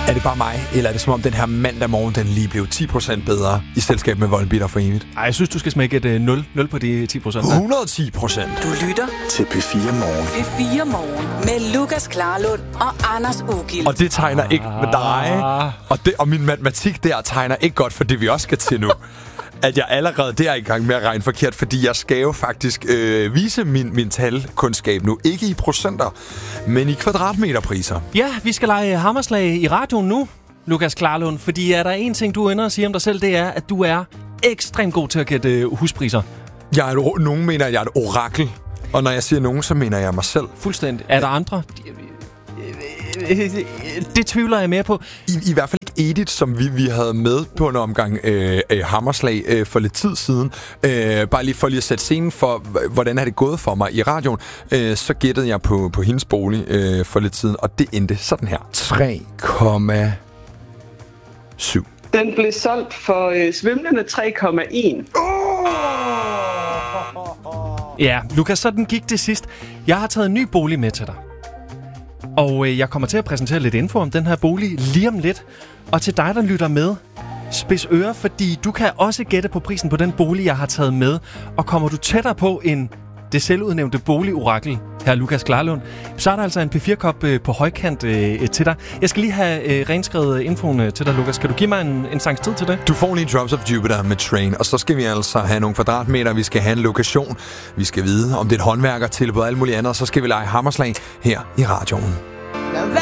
Er det bare mig, eller er det som om den her mandag morgen, den lige blev 10% bedre i selskab med Volbeat for evigt? Ej, jeg synes, du skal smække et 0 på de 10%. 110%. Du lytter til P4 Morgen. P4 Morgen med Lukas Klarlund og Anders Ugilt. Og det tegner ikke med dig. Og min matematik der tegner ikke godt for det, vi også skal til nu. At jeg allerede der er i gang med at regne forkert, fordi jeg skal jo faktisk vise min talkundskab nu. Ikke i procenter, men i kvadratmeterpriser. Ja, vi skal lege hammerslag i radioen nu, Lukas Klarlund. Fordi er der en ting, du ender at sige om dig selv, det er, at du er ekstremt god til at gætte huspriser. Nogen mener, at jeg er et orakel. Og når jeg siger nogen, så mener jeg mig selv. Fuldstændig. Er der andre? Det tvivler jeg mere på. I hvert fald ikke Edith, som vi havde med på en omgang hammerslag for lidt tid siden. Bare lige for lige at sætte scenen for, hvordan er det gået for mig i radioen. Så gættede jeg på hendes bolig for lidt siden, og det endte sådan her. 3,7. Den blev solgt for svimlende 3,1. Ja, Lukas, sådan gik det sidst. Jeg har taget en ny bolig med til dig. Og jeg kommer til at præsentere lidt info om den her bolig lige om lidt. Og til dig, der lytter med, spids ører, fordi du kan også gætte på prisen på den bolig, jeg har taget med. Og kommer du tættere på end det selvudnævnte boligorakel, her Lukas Klarlund, så er der altså en P4-kop på højkant til dig. Jeg skal lige have renskrevet infoen til dig, Lukas. Kan du give mig en sangs tid til det? Du får lige Drops of Jupiter med Train, og så skal vi altså have nogle kvadratmeter. Vi skal have en lokation. Vi skal vide, om det er et håndværkertilbud og alt muligt andet, og så skal vi lege hammerslag her i radioen. Now